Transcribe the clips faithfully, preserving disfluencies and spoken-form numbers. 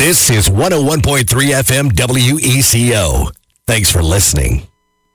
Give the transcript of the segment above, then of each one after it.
This is one oh one point three F M W E C O. Thanks for listening.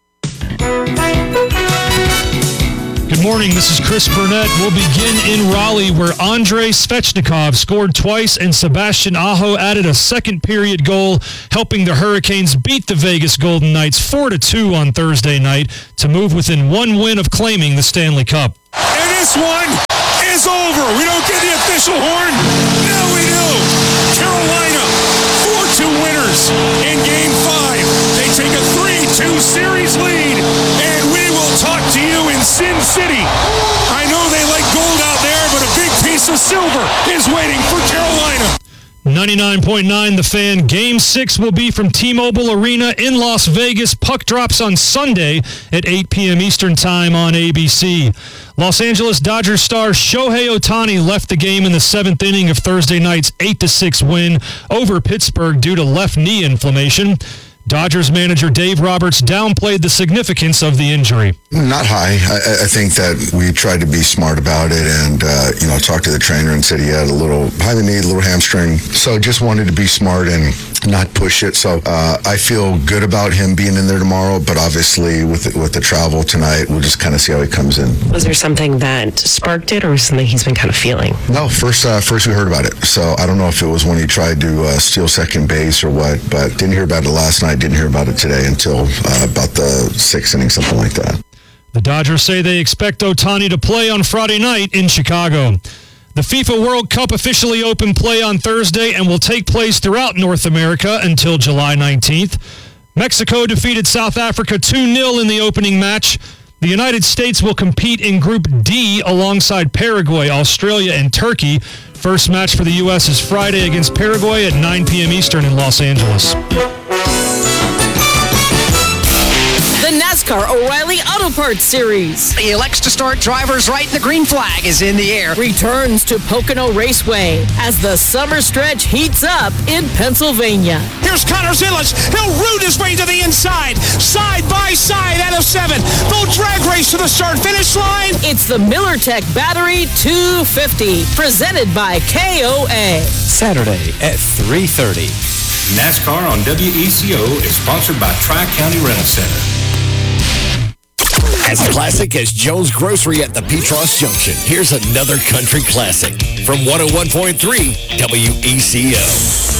Good morning, this is Chris Burnett. We'll begin in Raleigh, where Andrei Svechnikov scored twice and Sebastian Aho added a second period goal, helping the Hurricanes beat the Vegas Golden Knights four to two on Thursday night to move within one win of claiming the Stanley Cup. And this one is over. We don't get the official horn. Now we do. Carolina, four two winners in Game five. They take a three two series lead, and we will talk to you in Sin City. I know they like gold out there, but a big piece of silver is waiting for Carolina. ninety-nine point nine The Fan. Game six will be from T-Mobile Arena in Las Vegas. Puck drops on Sunday at eight p.m. Eastern Time on A B C. Los Angeles Dodgers star Shohei Ohtani left the game in the seventh inning of Thursday night's eight to six win over Pittsburgh due to left knee inflammation. Dodgers manager Dave Roberts downplayed the significance of the injury. Not high. I, I think that we tried to be smart about it and, uh, you know, talked to the trainer and said he had a little high knee, a little hamstring. So just wanted to be smart and not push it. So uh, I feel good about him being in there tomorrow, but obviously with the, with the travel tonight, we'll just kind of see how he comes in. Was there something that sparked it, or was something he's been kind of feeling? No, first uh, first we heard about it. So I don't know if it was when he tried to uh, steal second base or what, but didn't hear about it last night, didn't hear about it today until uh, about the sixth inning, something like that. The Dodgers say they expect Ohtani to play on Friday night in Chicago. The FIFA World Cup officially opened play on Thursday and will take place throughout North America until July nineteenth. Mexico defeated South Africa two nil in the opening match. The United States will compete in Group D alongside Paraguay, Australia, and Turkey. First match for the U S is Friday against Paraguay at nine p.m. Eastern in Los Angeles. The NASCAR O'Reilly Auto Parts Series. He elects to start drivers right. The green flag is in the air. Returns to Pocono Raceway as the summer stretch heats up in Pennsylvania. Here's Connor Zillich. He'll root his way to the inside. Side by side out of seven. They'll drag race to the start-finish line. It's the MillerTech Battery two fifty, presented by K O A. Saturday at three thirty. NASCAR on W E C O is sponsored by Tri-County Rental Center. As classic as Joe's Grocery at the Petros Junction, here's another country classic from one oh one point three W E C O.